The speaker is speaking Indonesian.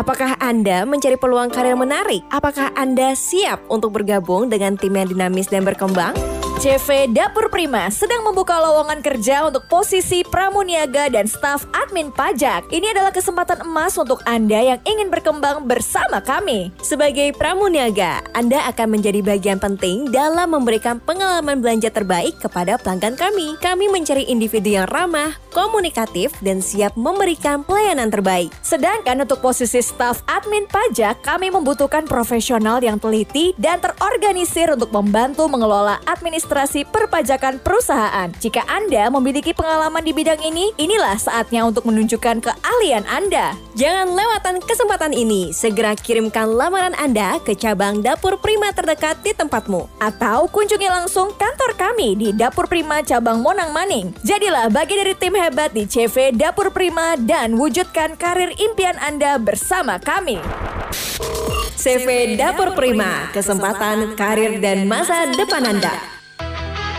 Apakah Anda mencari peluang karir menarik? Apakah Anda siap untuk bergabung dengan tim yang dinamis dan berkembang? CV Dapur Prima sedang membuka lowongan kerja untuk posisi pramuniaga dan staf admin pajak. Ini adalah kesempatan emas untuk Anda yang ingin berkembang bersama kami. Sebagai pramuniaga, Anda akan menjadi bagian penting dalam memberikan pengalaman belanja terbaik kepada pelanggan kami. Kami mencari individu yang ramah, komunikatif, dan siap memberikan pelayanan terbaik. Sedangkan untuk posisi staf admin pajak, kami membutuhkan profesional yang teliti dan terorganisir untuk membantu mengelola administrasi perpajakan perusahaan. Jika Anda memiliki pengalaman di bidang ini, inilah saatnya untuk menunjukkan keahlian Anda. Jangan lewatkan kesempatan ini. Segera kirimkan lamaran Anda ke cabang Dapur Prima terdekat di tempatmu. Atau kunjungi langsung kantor kami di Dapur Prima cabang Monang Maning. Jadilah bagian dari tim hebat di CV Dapur Prima dan wujudkan karir impian Anda bersama kami. CV Dapur Prima, kesempatan karir dan masa depan Anda.